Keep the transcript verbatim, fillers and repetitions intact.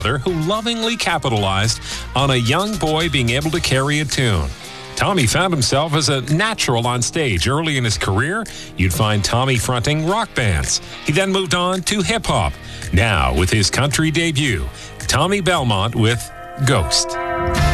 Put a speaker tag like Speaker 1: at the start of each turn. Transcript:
Speaker 1: who lovingly capitalized on a young boy being able to carry a tune. Tommy found himself as a natural on stage. Early in his career, you'd find Tommy fronting rock bands. He then moved on to hip-hop. Now, with his country debut, Tommy Belmont with Ghost.